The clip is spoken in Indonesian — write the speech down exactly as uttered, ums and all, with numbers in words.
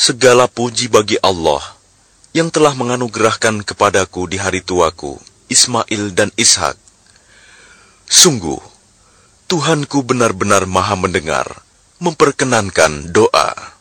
Segala puji bagi Allah yang telah menganugerahkan kepadaku di hari tuaku, Ismail dan Ishak. Sungguh, Tuhanku benar-benar maha mendengar, memperkenankan doa.